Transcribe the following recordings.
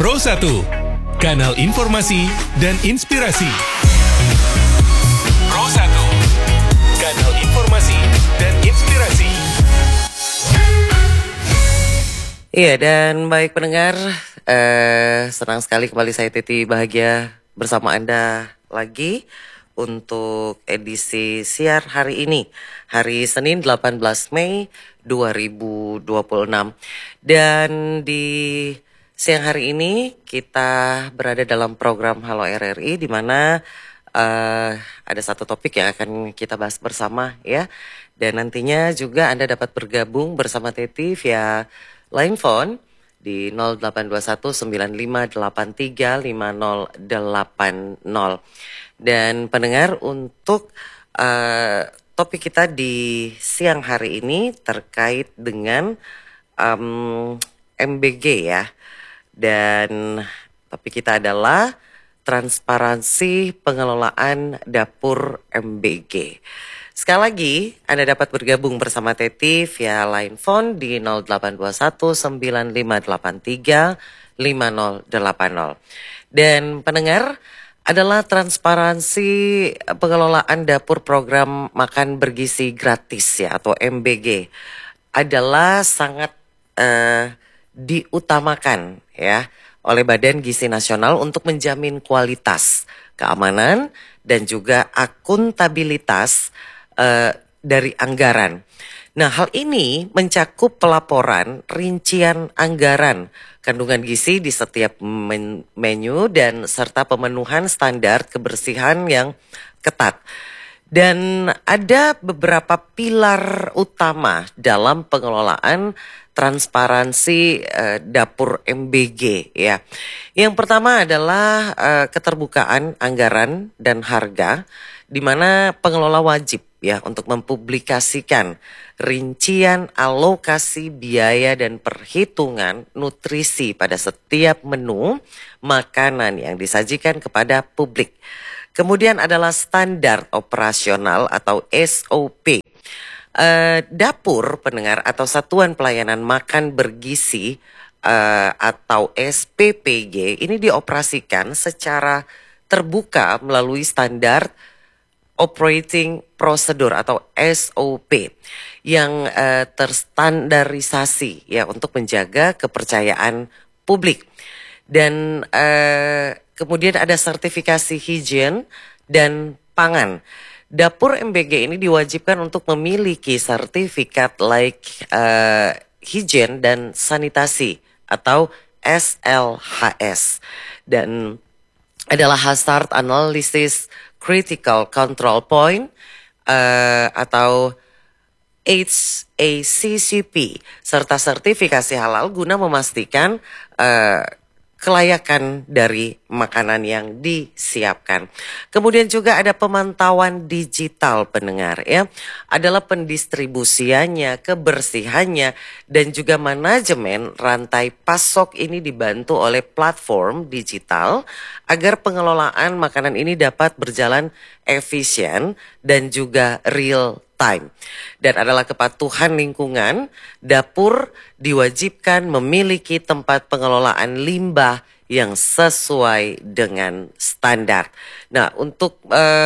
Pro 1, kanal informasi dan inspirasi. Pro 1, kanal informasi dan inspirasi. Iya, dan baik pendengar, senang sekali kembali saya Titi bahagia bersama Anda lagi untuk edisi siar hari ini, hari Senin 18 Mei 2026. Dan di siang hari ini kita berada dalam program Halo RRI, di mana ada satu topik yang akan kita bahas bersama ya. Dan nantinya juga Anda dapat bergabung bersama Titi via line phone di 0821953880. Dan pendengar, untuk topik kita di siang hari ini terkait dengan MBG ya. Dan topik kita adalah transparansi pengelolaan dapur MBG. Sekali lagi, Anda dapat bergabung bersama Teti via line phone di 082195835080. Dan pendengar, adalah transparansi pengelolaan dapur program makan bergizi gratis ya, atau MBG, adalah sangat diutamakan ya oleh Badan Gizi Nasional untuk menjamin kualitas, keamanan, dan juga akuntabilitas dari anggaran. Nah, hal ini mencakup pelaporan rincian anggaran kandungan gizi di setiap menu dan serta pemenuhan standar kebersihan yang ketat. Dan ada beberapa pilar utama dalam pengelolaan transparansi dapur MBG ya. Yang pertama adalah keterbukaan anggaran dan harga, di mana pengelola wajib ya untuk mempublikasikan rincian alokasi biaya dan perhitungan nutrisi pada setiap menu makanan yang disajikan kepada publik. Kemudian adalah standar operasional atau SOP. Dapur pendengar atau Satuan Pelayanan Makan Bergizi atau SPPG ini dioperasikan secara terbuka melalui standar operating procedure atau SOP yang terstandarisasi ya untuk menjaga kepercayaan publik. Dan kemudian ada sertifikasi higien dan pangan. Dapur MBG ini diwajibkan untuk memiliki sertifikat higien dan sanitasi atau SLHS, dan adalah hazard analysis critical control point atau HACCP, serta sertifikasi halal guna memastikan kelayakan dari makanan yang disiapkan. Kemudian juga ada pemantauan digital pendengar ya, adalah pendistribusiannya, kebersihannya, dan juga manajemen rantai pasok ini dibantu oleh platform digital agar pengelolaan makanan ini dapat berjalan efisien dan juga real time. Dan adalah kepatuhan lingkungan, dapur diwajibkan memiliki tempat pengelolaan limbah yang sesuai dengan standar. Nah, untuk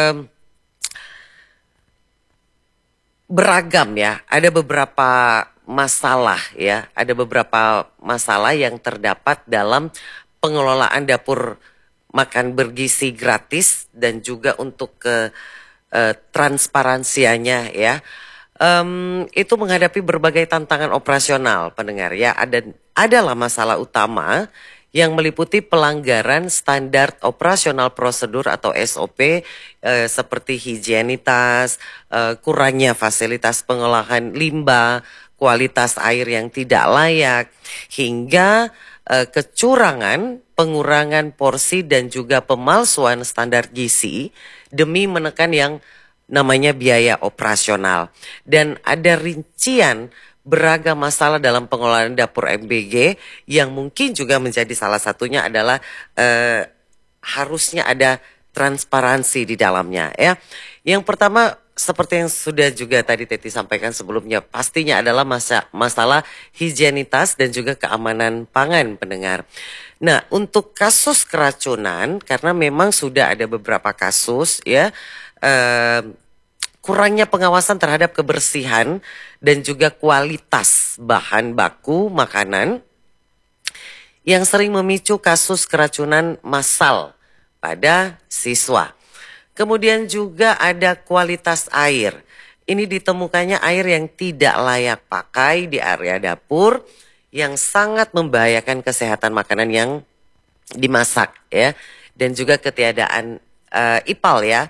beragam ya, ada beberapa masalah ya, ada beberapa masalah yang terdapat dalam pengelolaan dapur makan bergizi gratis dan juga untuk transparansianya ya. Itu menghadapi berbagai tantangan operasional pendengar ya. Adalah masalah utama yang meliputi pelanggaran standar operasional prosedur atau SOP seperti higienitas, kurangnya fasilitas pengolahan limbah, kualitas air yang tidak layak, hingga kecurangan, pengurangan porsi dan juga pemalsuan standar gizi demi menekan yang namanya biaya operasional. Dan ada rincian beragam masalah dalam pengelolaan dapur MBG yang mungkin juga menjadi salah satunya adalah harusnya ada transparansi di dalamnya ya. Yang pertama, seperti yang sudah juga tadi Teti sampaikan sebelumnya, pastinya adalah masalah higienitas dan juga keamanan pangan pendengar. Nah, untuk kasus keracunan, karena memang sudah ada beberapa kasus ya, eh, kurangnya pengawasan terhadap kebersihan dan juga kualitas bahan baku makanan yang sering memicu kasus keracunan massal pada siswa. Kemudian juga ada kualitas air. Ini ditemukannya air yang tidak layak pakai di area dapur yang sangat membahayakan kesehatan makanan yang dimasak ya. Dan juga ketiadaan IPAL ya.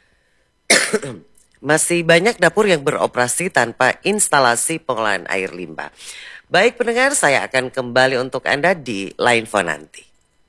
Masih banyak dapur yang beroperasi tanpa instalasi pengolahan air limbah. Baik pendengar, saya akan kembali untuk Anda di line phone nanti.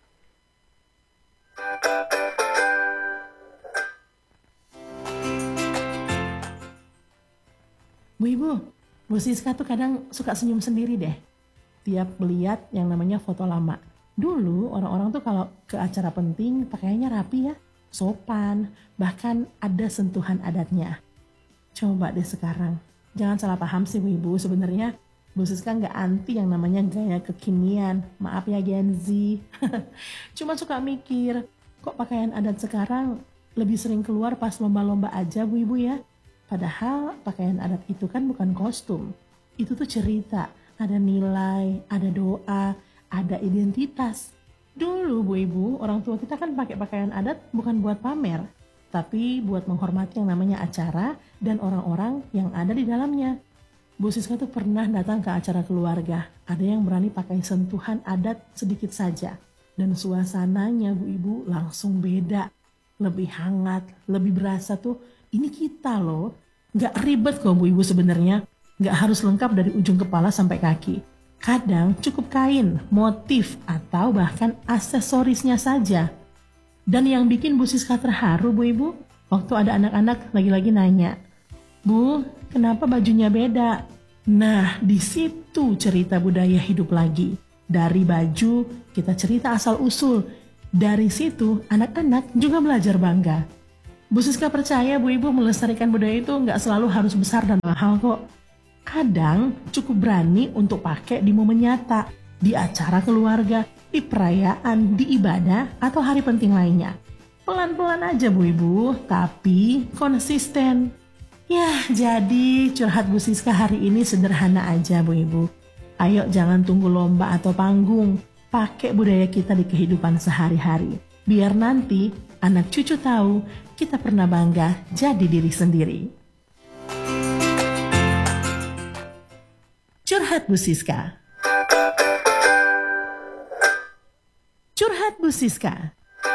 Bu Ibu, Bu Siska tuh kadang suka senyum sendiri deh. Tiap melihat yang namanya foto lama. Dulu orang-orang tuh kalau ke acara penting pakaiannya rapi ya, sopan, bahkan ada sentuhan adatnya. Coba deh sekarang, jangan salah paham sih Bu Ibu, sebenarnya Bu Siska nggak anti yang namanya gaya kekinian. Maaf ya Gen Z. Cuma suka mikir, kok pakaian adat sekarang lebih sering keluar pas lomba-lomba aja Bu Ibu ya. Padahal pakaian adat itu kan bukan kostum. Itu tuh cerita, ada nilai, ada doa, ada identitas. Dulu Bu Ibu, orang tua kita kan pakai pakaian adat bukan buat pamer, tapi buat menghormati yang namanya acara dan orang-orang yang ada di dalamnya. Bu Siska tuh pernah datang ke acara keluarga. Ada yang berani pakai sentuhan adat sedikit saja. Dan suasananya Bu Ibu langsung beda. Lebih hangat, lebih berasa tuh ini kita loh. Gak ribet kok Bu Ibu sebenarnya. Gak harus lengkap dari ujung kepala sampai kaki. Kadang cukup kain, motif, atau bahkan aksesorisnya saja. Dan yang bikin Bu Siska terharu Bu Ibu, waktu ada anak-anak lagi-lagi nanya, Bu, kenapa bajunya beda? Nah, di situ cerita budaya hidup lagi. Dari baju, kita cerita asal-usul. Dari situ, anak-anak juga belajar bangga. Bu Siska percaya Bu Ibu melestarikan budaya itu nggak selalu harus besar dan mahal kok. Kadang cukup berani untuk pakai di momen nyata, di acara keluarga, di perayaan, di ibadah, atau hari penting lainnya. Pelan-pelan aja Bu Ibu, tapi konsisten. Ya, jadi curhat Bu Siska hari ini sederhana aja Bu Ibu. Ayo jangan tunggu lomba atau panggung, pakai budaya kita di kehidupan sehari-hari. Biar nanti anak cucu tahu kita pernah bangga jadi diri sendiri. Curhat Bu Siska. Curhat Bu Siska.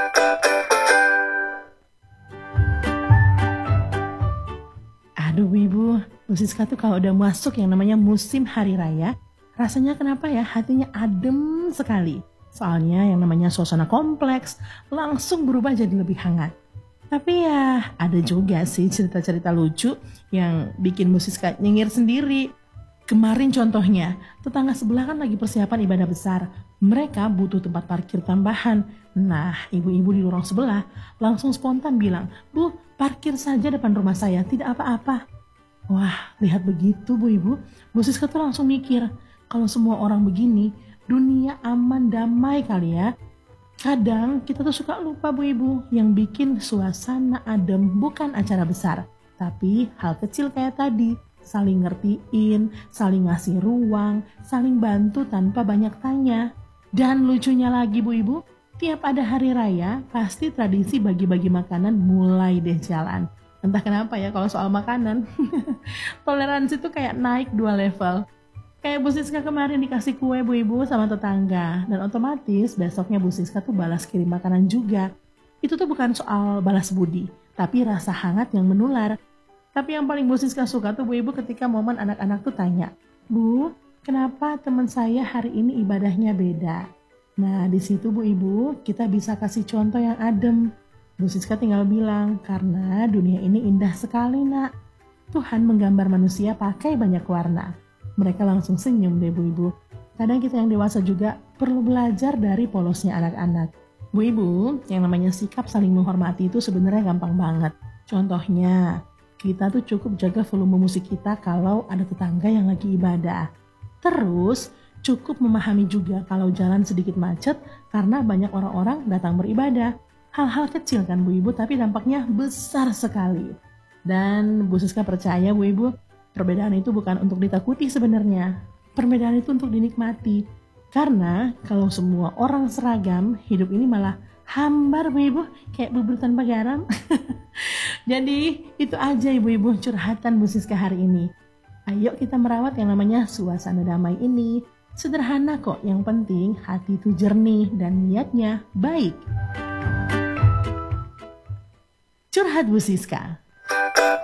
Aduh Ibu, Bu Siska tuh kalau udah masuk yang namanya musim hari raya, rasanya kenapa ya hatinya adem sekali. Soalnya yang namanya suasana kompleks langsung berubah jadi lebih hangat. Tapi ya ada juga sih cerita-cerita lucu yang bikin Bu Siska nyengir sendiri. Kemarin contohnya, tetangga sebelah kan lagi persiapan ibadah besar. Mereka butuh tempat parkir tambahan. Nah, ibu-ibu di lorong sebelah langsung spontan bilang, Bu, parkir saja depan rumah saya, tidak apa-apa. Wah, lihat begitu Bu Ibu, Bu Siska tuh langsung mikir, kalau semua orang begini, dunia aman damai kali ya. Kadang kita tuh suka lupa Bu Ibu, yang bikin suasana adem bukan acara besar, tapi hal kecil kayak tadi, saling ngertiin, saling ngasih ruang, saling bantu tanpa banyak tanya. Dan lucunya lagi Bu Ibu, tiap ada hari raya, pasti tradisi bagi-bagi makanan mulai deh jalan. Entah kenapa ya kalau soal makanan, toleransi tuh kayak naik 2 level. Kayak Bu Siska kemarin dikasih kue Bu Ibu sama tetangga, dan otomatis besoknya Bu Siska tuh balas kirim makanan juga. Itu tuh bukan soal balas budi, tapi rasa hangat yang menular. Tapi yang paling Bu Siska suka tuh Bu Ibu ketika momen anak-anak tuh tanya, Bu, kenapa teman saya hari ini ibadahnya beda? Nah di situ Bu Ibu kita bisa kasih contoh yang adem. Bu Siska tinggal bilang, karena dunia ini indah sekali nak. Tuhan menggambar manusia pakai banyak warna. Mereka langsung senyum deh Bu Ibu. Kadang kita yang dewasa juga perlu belajar dari polosnya anak-anak. Bu Ibu, yang namanya sikap saling menghormati itu sebenarnya gampang banget. Contohnya, Kita tuh cukup jaga volume musik kita kalau ada tetangga yang lagi ibadah. Terus cukup memahami juga kalau jalan sedikit macet karena banyak orang-orang datang beribadah. Hal-hal kecil kan Bu Ibu, tapi dampaknya besar sekali. Dan Bu Siska percaya Bu Ibu, perbedaan itu bukan untuk ditakuti sebenarnya. Perbedaan itu untuk dinikmati. Karena kalau semua orang seragam, hidup ini malah hambar Bu Ibu, kayak bubur tanpa garam. Jadi itu aja Ibu-Ibu curhatan Bu Siska hari ini. Ayo kita merawat yang namanya suasana damai ini. Sederhana kok, yang penting hati itu jernih dan niatnya baik. Curhat Bu Siska.